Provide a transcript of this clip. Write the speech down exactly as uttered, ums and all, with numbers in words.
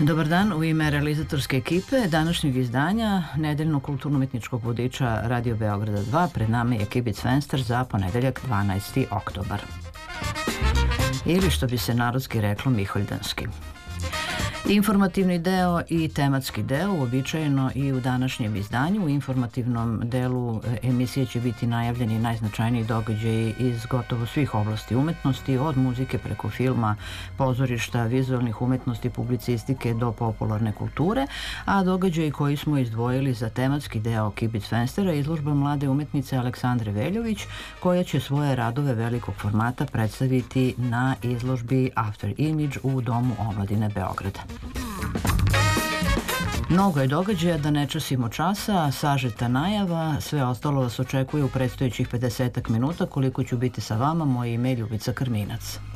Dobar dan, u ime realizatorske ekipe današnjeg izdanja nedeljnog kulturno-umetničkog vodiča Radio Beograda dva pred nama je Kibic Fenster za ponedeljak dvanaesti oktobar. Ili što bi se narodski reklo miholjdanski. Informativni deo i tematski deo uobičajeno i u današnjem izdanju. U informativnom delu emisije će biti najavljeni najznačajniji događaji iz gotovo svih oblasti umetnosti, od muzike preko filma, pozorišta, vizualnih umetnosti, publicistike do popularne kulture, a događaji koji smo izdvojili za tematski deo Kibic Fenstera izložba mlade umetnice Aleksandre Veljović, koja će svoje radove velikog formata predstaviti na izložbi After Image u Domu omladine Beograda. Mnogo je događaja, da ne časimo časa, sažeta najava, sve ostalo vas očekuje u predstojećih pedesetak minuta, koliko ću biti sa vama. Moje ime je Ljubica Krminac.